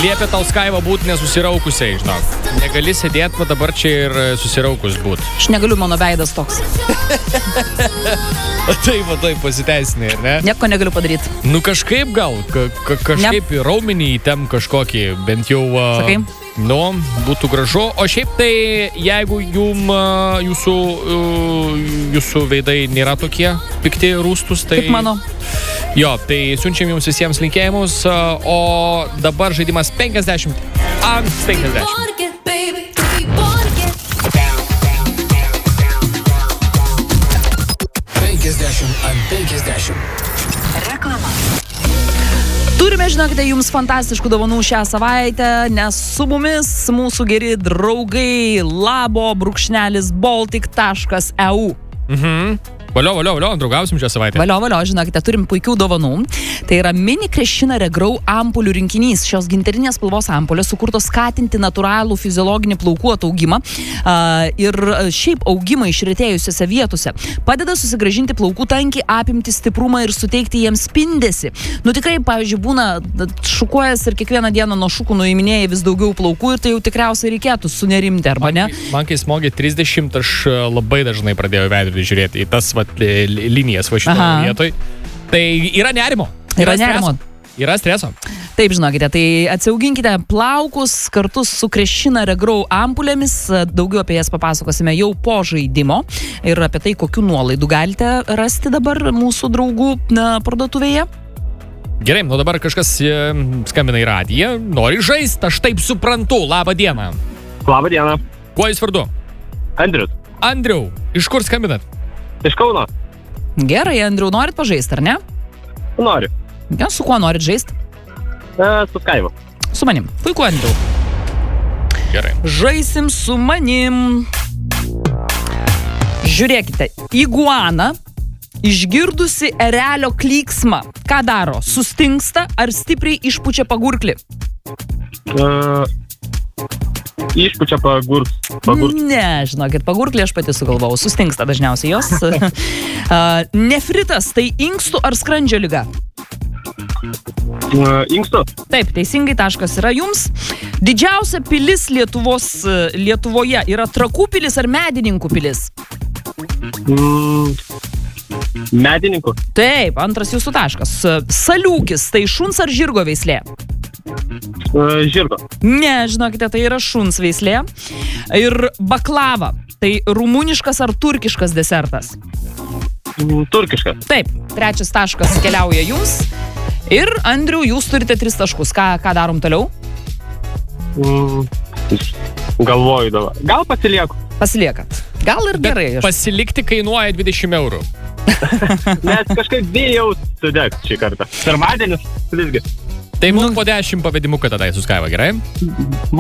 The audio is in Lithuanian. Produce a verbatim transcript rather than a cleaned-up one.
Liepia tau Skaiva būti nesusiraukusiai, žinok. Negali sėdėti, va dabar čia ir susiraukus būti. Aš negaliu, mano veidas toks. Taip, va taip, pasiteisinai, ar ne? Nieko negaliu padaryti. Nu kažkaip gal, ka, ka, kažkaip ne. Raumenį įtem kažkokį, bent jau... Sakai? Nu, būtų gražu. O šiaip tai, jeigu jum, jūsų, jūsų veidai nėra tokie pikti rūstus, tai... Kaip mano. Jo, tai siunčiam jums visiems linkėjimus, o dabar žaidimas penkiasdešimt ant penkiasdešimt. penkiasdešimt ant penkiasdešimt. Reklama. Turime, žinokite, jums fantastiškų dovanų šią savaitę, nes su mumis mūsų geri draugai labo brūkšnelis baltic taškas e u. Mhm. Valio, valio, valio, draugausim šią savaitę. Valio, valio, žinokite, turim puikių dovanų. Tai yra mini Krešina Regrau ampulių rinkinys. Šios gintarinės spalvos ampulės sukurtos skatinti natūralų fiziologinį plaukų ataugimą uh, ir šiaip augimą išretėjusiose vietose. Padeda susigrąžinti plaukų tankį, apimti stiprumą ir suteikti jiems spindesį. Nu tikrai, pavyzdžiui, būna šukuojas ir kiekvieną dieną nuo šukų nuiminėjai vis daugiau plaukų ir tai jau tikriausiai reikėtų sunerimti, arba ne? Man, man kai smogė trisdešimt, aš labai dažnai pradėjau veidrodį žiūrėti į tas vat, linijas va šitoje vietoj. Tai yra nerimo. Yra, yra nerimo. Yra streso. Taip, žinokite, tai atsiauginkite plaukus kartu su Krešina Regrau ampulėmis. Daugiau apie jas papasakosime jau po žaidimo ir apie tai, kokių nuolaidų galite rasti dabar mūsų draugų na, parduotuvėje. Gerai, nu dabar kažkas e, skambina į radiją. Nori žaisti, aš taip suprantu. Labą dieną. Labą dieną. Kuo jūs vardu? Andrius. Andriau, iš kur skambinat? Iš Kauno. Gerai, Andriau, norit pažaisti, ar ne? Noriu. Ja, su kuo norit žaisti? E, su Skaiva. Su manim. Puiku, Andriau. Gerai. Žaisim su manim. Žiūrėkite, iguana išgirdusi erelio klyksmą. Ką daro? Sustingsta ar stipriai išpučia pagurklį? E, išpučia pagurk. pagurk. Ne, žinokit, pagurklį aš pati sugalvau. Sustingsta dažniausiai jos. uh, nefritas tai inkstų ar skrandžio liga? Uh, inkstų. Taip, teisingai, taškas yra jums. Didžiausia pilis Lietuvos, Lietuvoje yra Trakų pilis ar Medininkų pilis? Mm, medininkų. Taip, antras jūsų taškas. Saliūkis tai šuns ar žirgo veislė? Uh, žirgo. Ne, žinokite, tai yra šuns veislė. Ir baklava tai rumuniškas ar turkiškas desertas? Mm, turkiškas. Taip, trečias taškas keliauja jums. Ir, Andriau, jūs turite tris taškus. Ką, ką darom toliau? Mm, galvoju dabar. Gal pasilieku. Pasiliekat. Gal ir gerai. Bet pasilikti kainuoja dvidešimt eurų. Nes kažkaip bijau sudegti šį kartą. Pirmadienis visgi. Tai mums po dešimt pavedimuką tada su Skaiva, gerai?